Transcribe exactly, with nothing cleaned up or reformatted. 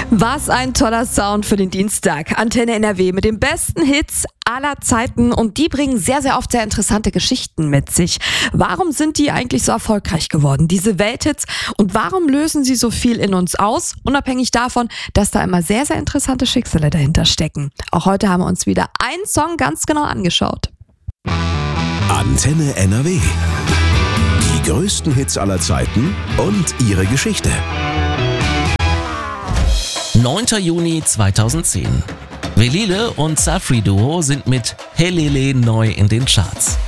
Was ein toller Sound für den Dienstag. Antenne N R W mit den besten Hits aller Zeiten und die bringen sehr, sehr oft sehr interessante Geschichten mit sich. Warum sind die eigentlich so erfolgreich geworden, diese Welthits, und warum lösen sie so viel in uns aus, unabhängig davon, dass da immer sehr, sehr interessante Schicksale dahinter stecken. Auch heute haben wir uns wieder einen Song ganz genau angeschaut. Antenne N R W. Die größten Hits aller Zeiten und ihre Geschichte. neunter Juni zweitausendzehn. Velile und Safri Duo sind mit Helele neu in den Charts.